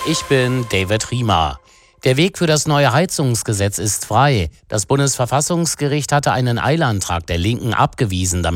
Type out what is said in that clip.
Ich bin David Riemer. Der Weg für das neue Heizungsgesetz ist frei. Das Bundesverfassungsgericht hatte einen Eilantrag der Linken abgewiesen.